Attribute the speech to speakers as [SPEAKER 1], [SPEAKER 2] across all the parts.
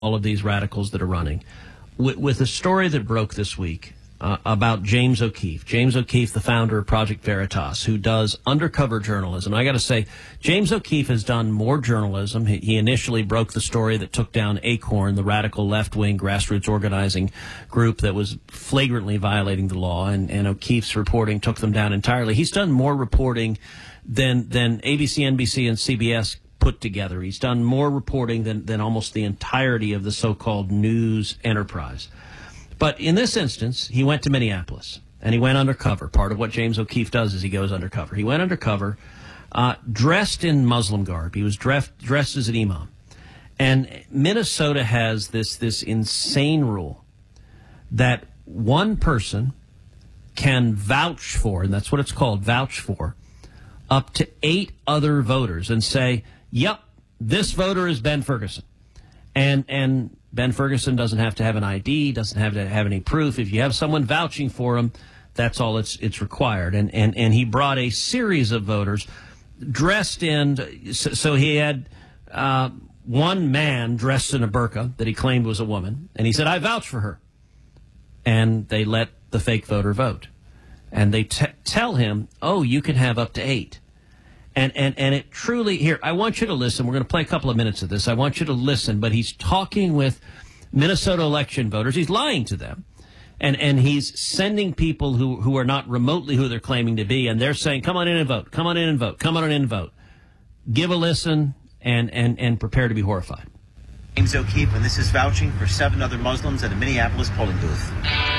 [SPEAKER 1] all of these radicals that are running. With a story that broke this week about James O'Keefe. James O'Keefe, the founder of Project Veritas, who does undercover journalism. I got to say, James O'Keefe has done more journalism. He initially broke the story that took down Acorn, the radical left-wing grassroots organizing group that was flagrantly violating the law, and O'Keefe's reporting took them down entirely. He's done more reporting than ABC, NBC, and CBS put together. He's done more reporting than almost the entirety of the so-called news enterprise. But in this instance, he went to Minneapolis, and he went undercover. Part of what James O'Keefe does is he goes undercover. He went undercover, dressed in Muslim garb. He was dressed as an imam. And Minnesota has this insane rule that one person can vouch for, and that's what it's called, vouch for, up to 8 other voters and say, yep, this voter is Ben Ferguson. And Ben Ferguson doesn't have to have an ID, doesn't have to have any proof. If you have someone vouching for him, that's all it's required. And he brought a series of voters dressed in, so he had one man dressed in a burqa that he claimed was a woman, and he said, I vouch for her. And they let the fake voter vote. And they tell him, oh, you can have up to 8. And it truly, here, I want you to listen. We're going to play a couple of minutes of this. I want you to listen, but he's talking with Minnesota election voters. He's lying to them. And he's sending people who are not remotely who they're claiming to be, and they're saying, come on in and vote, come on in and vote, come on in and vote. Give a listen and prepare to be horrified.
[SPEAKER 2] James O'Keefe, and this is vouching for 7 other Muslims at a Minneapolis polling booth.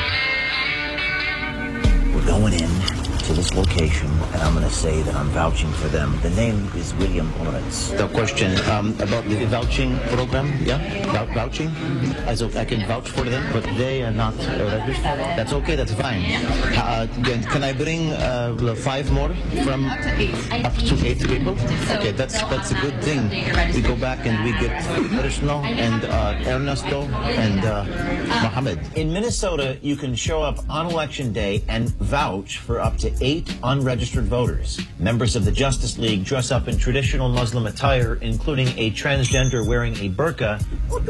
[SPEAKER 3] We're going in to this location, and I'm going to say that I'm vouching for them. The name is William Lawrence.
[SPEAKER 4] The question about the vouching program, yeah? Vouching? I can vouch for them, but they are not registered. That's okay, that's fine. Can I bring 5 more from up to 8 people? Okay, that's a good thing. We go back and we get Krishna and Ernesto and Mohammed.
[SPEAKER 2] In Minnesota, you can show up on Election Day and vouch for up to 8 unregistered voters. Members of the Justice League dress up in traditional Muslim attire, including a transgender wearing a burqa,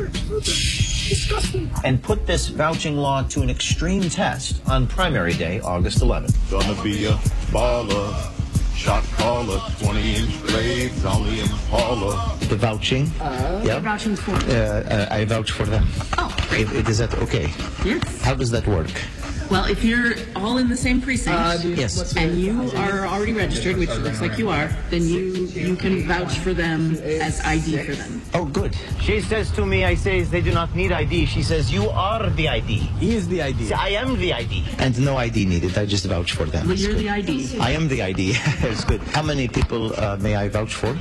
[SPEAKER 2] and put this vouching law to an extreme test on primary day, August 11th.
[SPEAKER 5] Gonna be a baller, shot caller, 20-inch blades, only Impala.
[SPEAKER 4] The vouching?
[SPEAKER 6] Yeah. Vouching for?
[SPEAKER 4] I vouch for them.
[SPEAKER 6] Oh, great.
[SPEAKER 4] Is that okay?
[SPEAKER 6] Yes.
[SPEAKER 4] How does that work?
[SPEAKER 6] Well, if you're all in the same precinct,
[SPEAKER 4] yes,
[SPEAKER 6] and you are already registered, which looks like you are, then you can vouch for them as ID for them.
[SPEAKER 4] Oh, good.
[SPEAKER 2] She says to me, I say they do not need ID. She says, you are the ID.
[SPEAKER 4] He is the ID.
[SPEAKER 2] I am the ID.
[SPEAKER 4] And no ID needed. I just vouch for them.
[SPEAKER 6] Well, you're the ID.
[SPEAKER 4] I am the ID. It's good. How many people may I vouch for?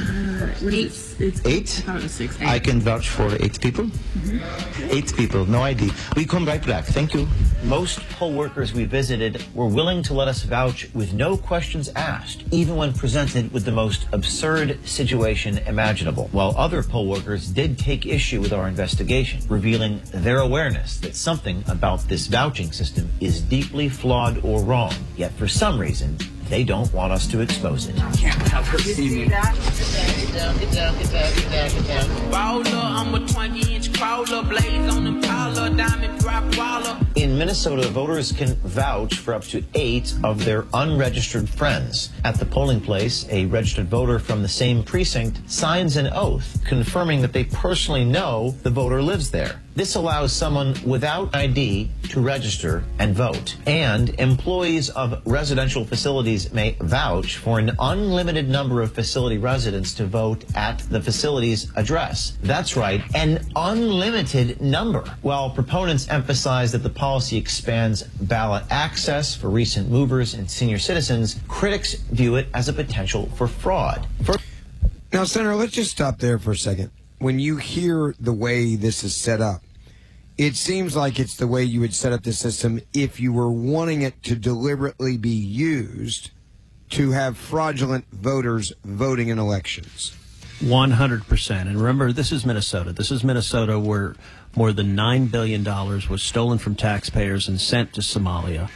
[SPEAKER 6] 8.
[SPEAKER 4] 8?
[SPEAKER 6] I thought it was 6. 8.
[SPEAKER 4] I can vouch for 8 people? Mm-hmm. 8 people, no ID. We come right back. Thank you.
[SPEAKER 2] Most poll workers we visited were willing to let us vouch with no questions asked, even when presented with the most absurd situation imaginable. While other poll workers did take issue with our investigation, revealing their awareness that something about this vouching system is deeply flawed or wrong. Yet for some reason, they don't want us to expose it.
[SPEAKER 6] Can't have her see me.
[SPEAKER 7] Get down. Baller, I'm a 20-inch crawler, blades on Impala, diamond drop waller.
[SPEAKER 2] In Minnesota, voters can vouch for up to 8 of their unregistered friends. At the polling place, a registered voter from the same precinct signs an oath confirming that they personally know the voter lives there. This allows someone without ID to register and vote. And employees of residential facilities may vouch for an unlimited number of facility residents to vote at the facility's address. That's right, an unlimited number. While proponents emphasize that the policy expands ballot access for recent movers and senior citizens, critics view it as a potential for fraud.
[SPEAKER 8] Now, Senator, let's just stop there for a second. When you hear the way this is set up, it seems like it's the way you would set up the system if you were wanting it to deliberately be used to have fraudulent voters voting in elections.
[SPEAKER 1] 100%. And remember, this is Minnesota. This is Minnesota where more than $9 billion was stolen from taxpayers and sent to Somalia.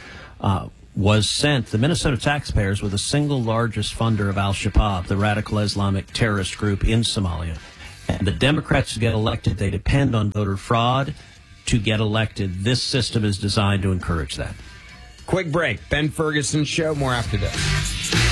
[SPEAKER 1] The Minnesota taxpayers were the single largest funder of al-Shabaab, the radical Islamic terrorist group in Somalia. And the Democrats who get elected, they depend on voter fraud to get elected. This system is designed to encourage that.
[SPEAKER 8] Quick break. Ben Ferguson Show. More after this.